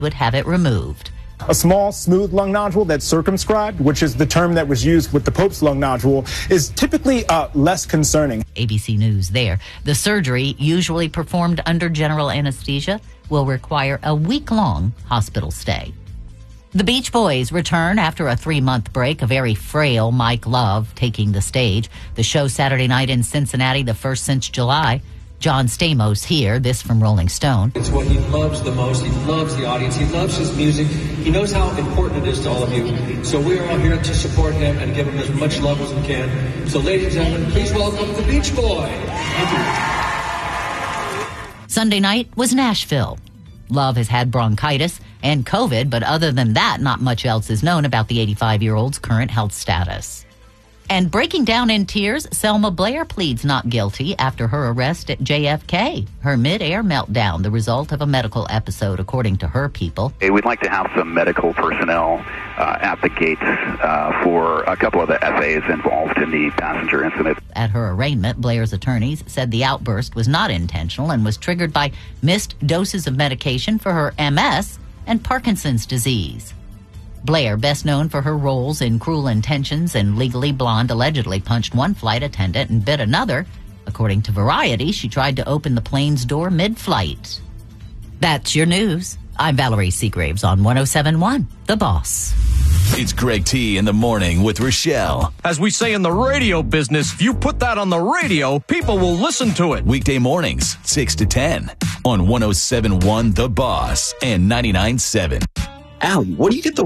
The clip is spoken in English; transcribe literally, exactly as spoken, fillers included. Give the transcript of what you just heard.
would have it removed. A small, smooth lung nodule that's circumscribed, which is the term that was used with the Pope's lung nodule, is typically uh, less concerning. A B C News there. The surgery, usually performed under general anesthesia, will require a week-long hospital stay. The Beach Boys return after a three-month break, a very frail Mike Love taking the stage. The show Saturday night in Cincinnati, the first since July. John Stamos here, this from Rolling Stone. It's what he loves the most. He loves the audience. He loves his music. He knows how important it is to all of you. So we are all here to support him and give him as much love as we can. So ladies and gentlemen, please welcome the Beach Boys. Thank you. Sunday night was Nashville. Love has had bronchitis and COVID, but other than that, not much else is known about the eighty-five-year-old's current health status. And breaking down in tears, Selma Blair pleads not guilty after her arrest at J F K. Her mid-air meltdown, the result of a medical episode, according to her people. Hey, we'd like to have some medical personnel uh, at the gates uh, for a couple of the F As involved in the passenger incident. At her arraignment, Blair's attorneys said the outburst was not intentional and was triggered by missed doses of medication for her M S and Parkinson's disease. Blair, best known for her roles in Cruel Intentions and Legally Blonde, allegedly punched one flight attendant and bit another. According to Variety, she tried to open the plane's door mid-flight. That's your news. I'm Valerie Seagraves on one oh seven point one, The Boss. It's Greg T in the morning with Rochelle. As we say in the radio business, if you put that on the radio, people will listen to it. Weekday mornings, six to ten on one oh seven point one, The Boss and ninety-nine point seven. Allie, what do you get the